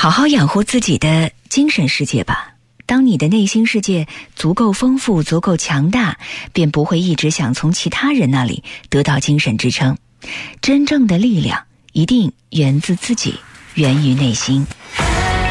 好好养护自己的精神世界吧。当你的内心世界足够丰富、足够强大，便不会一直想从其他人那里得到精神支撑。真正的力量一定源自自己，源于内心。